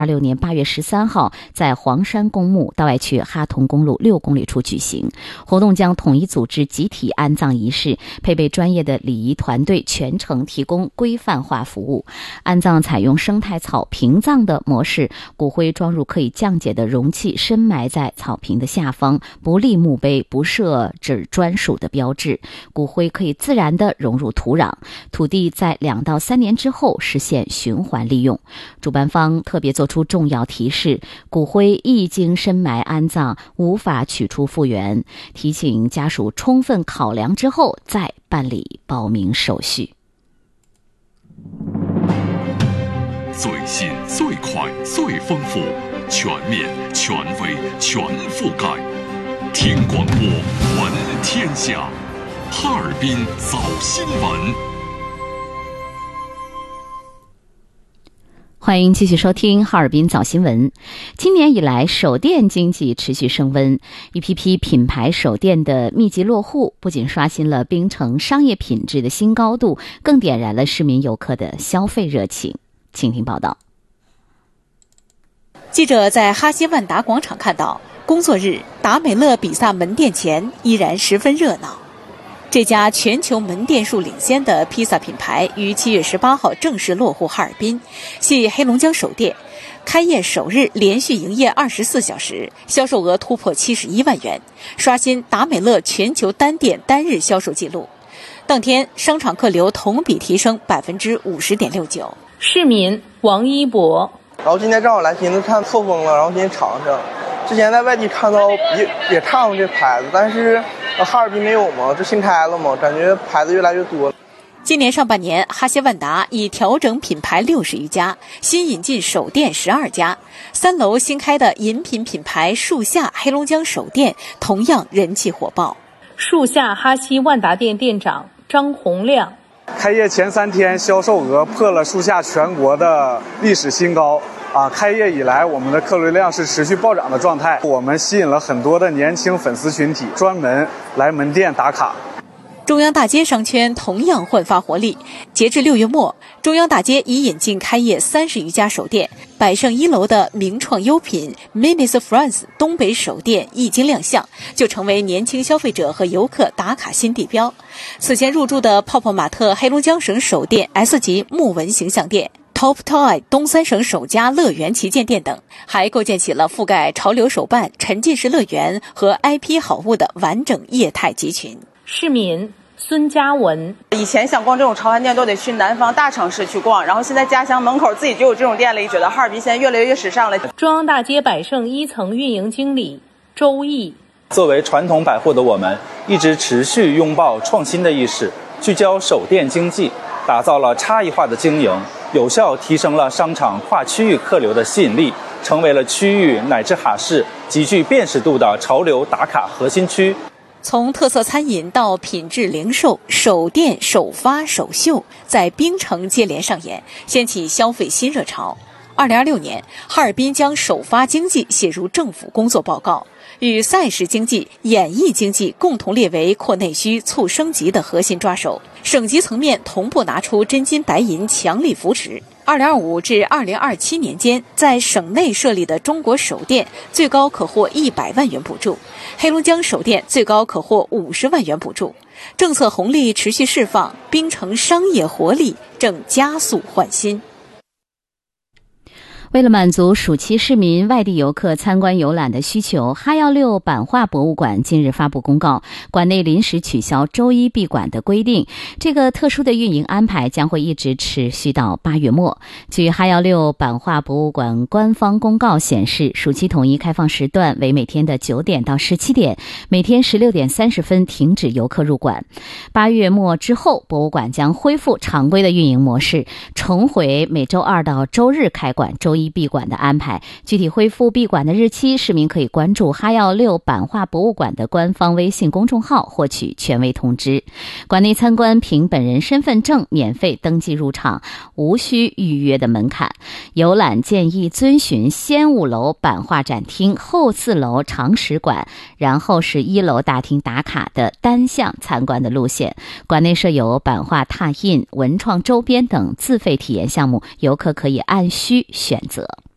2026年8月13号在黄山公墓道外区哈同公路6公里处举行。活动将统一组织集体安葬仪式，配备专业的礼仪团队，全程提供规范化服务。安葬采用生态草坪葬的模式，骨灰装入可以降解的容器，深埋在草坪的下方，不立墓碑，不设置专属的标志，骨灰可以自然地融入土壤，土地在2到3年之后实现循环利用。主办方特别做出重要提示，骨灰一经深埋安葬，无法取出复原，提醒家属充分考量之后再办理报名手续。 最新、最快、最丰富，全面、权威、全覆盖。听广播，闻天下。哈尔滨早新闻。 欢迎继续收听哈尔滨早新闻。今年以来，手电经济持续升温，一批批品牌手电的密集落户，不仅刷新了槟城商业品质的新高度，更点燃了市民游客的消费热情。请听报道。 记者在哈西万达广场看到，工作日达美乐比萨门店前依然十分热闹。这家全球门店数领先的披萨品牌于7月18号正式落户哈尔滨，系黑龙江首店。开业首日连续营业24小时，销售额突破71万元，刷新达美乐全球单店单日销售纪录。当天商场客流同比提升50.69%。 市民王一博， 然后今天正好来寻思看错峰了，然后今天尝尝。之前在外地看到也看过这牌子，但是哈尔滨没有嘛，这新开了嘛，感觉牌子越来越多。 今年上半年，哈西万达已调整品牌60余家，新引进手店12家。3楼新开的饮品品牌树下黑龙江手店同样人气火爆。 树下哈西万达店店长张洪亮， 开业前3天销售额破了树下全国的历史新高。开业以来，我们的客流量是持续暴涨的状态。我们吸引了很多的年轻粉丝群体，专门来门店打卡。 中央大街商圈同样焕发活力。截至6月末，中央大街已引进开业30余家手店。百盛1楼的名创优品 Minis France 东北手店一经亮相，就成为年轻消费者和游客打卡新地标。此前入驻的泡泡玛特黑龙江省首店 S 级木纹形象店，Top Toy 东三省首家乐园旗舰店等，还构建起了覆盖潮流手办、沉浸式乐园和 IP 好物的完整业态集群。 市民孙嘉文， 以前想逛这种潮玩店都得去南方大城市去逛，然后现在家乡门口自己就有这种店了，也觉得哈尔滨现在越来越时尚了。 中央大街百盛1层运营经理周毅， 作为传统百货的我们，一直持续拥抱创新的意识，聚焦手店经济，打造了差异化的经营，有效提升了商场跨区域客流的吸引力，成为了区域乃至哈市极具辨识度的潮流打卡核心区。 从特色餐饮到品质零售，手店首发首秀在槟城接连上演，掀起消费新热潮。2026年，哈尔滨将首发经济写入政府工作报告，与赛事经济、演艺经济共同列为扩内需、促升级的核心抓手。省级层面同步拿出真金白银强力扶持。2025至2027年间，在省内设立的中国手店最高可获100万元补助，黑龙江手店最高可获50万元补助。政策红利持续释放，槟城商业活力正加速焕新。 为了满足暑期市民、外地游客参观游览的需求，哈药六版画博物馆近日发布公告，馆内临时取消周一闭馆的规定。这个特殊的运营安排将会一直持续到8月末。据哈药六版画博物馆官方公告显示，暑期统一开放时段为每天的9点到17点，每天16点30分停止游客入馆。8月末之后，博物馆将恢复常规的运营模式，重回每周2到周日开馆、周一闭馆的安排。具体恢复闭馆的日期，市民可以关注哈药六版画博物馆的官方微信公众号获取权威通知。馆内参观凭本人身份证免费登记入场，无需预约的门槛。游览建议遵循先5楼版画展厅，后4楼常识馆，然后是1楼大厅打卡的单向参观的路线。馆内设有版画拓印、文创周边等自费体验项目，游客可以按需选择。